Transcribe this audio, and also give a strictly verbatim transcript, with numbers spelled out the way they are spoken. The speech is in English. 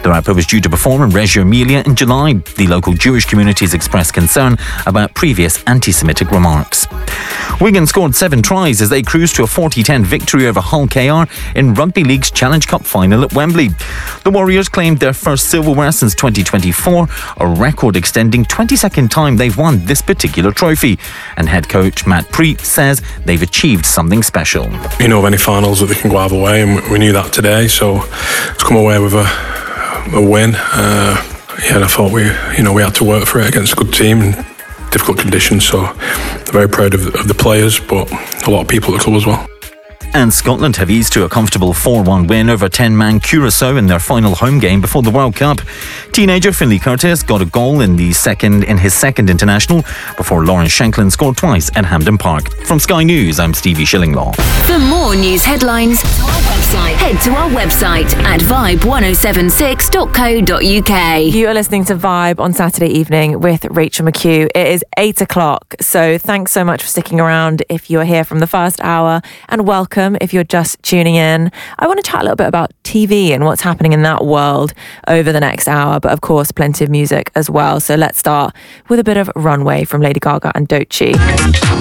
The rapper was due to perform in Reggio Emilia in July. The local Jewish communities expressed concern about previous anti-Semitic remarks. Wigan scored seven tries as they cruised to a forty ten victory over Hull K R in Rugby League's Challenge Cup final at Wembley. The Warriors claimed their first silverware since twenty twenty-four, a record-extending twenty-second time they've won this particular trophy. And head coach Matt Preet says they've achieved something special. You know of any finals that they can go either way, and we knew that today, so to come away with a, a win, uh, yeah, and I thought we, you know, we had to work for it against a good team and difficult conditions, so I'm very proud of, of the players, but a lot of people at the club as well. And Scotland have eased to a comfortable four one win over ten-man Curaçao in their final home game before the World Cup. Teenager Finlay Curtis got a goal in the second in his second international before Lawrence Shanklin scored twice at Hampden Park. From Sky News, I'm Stevie Shillinglaw. For more news headlines, head to our website at vibe one oh seven six dot co dot uk. You are listening to Vibe on Saturday evening with Rachel McHugh. It is eight o'clock, so thanks so much for sticking around if you are here from the first hour, and welcome if you're just tuning in. I want to chat a little bit about T V and what's happening in that world over the next hour, but of course plenty of music as well. So let's start with a bit of Runway from Lady Gaga and Doechii.